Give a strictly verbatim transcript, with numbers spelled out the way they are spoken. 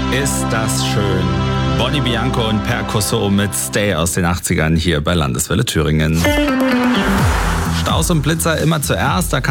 Ist das schön. Bonnie Bianco und Percusso mit Stay aus den achtzigern hier bei Landeswelle Thüringen. Staus und Blitzer immer zuerst, da kann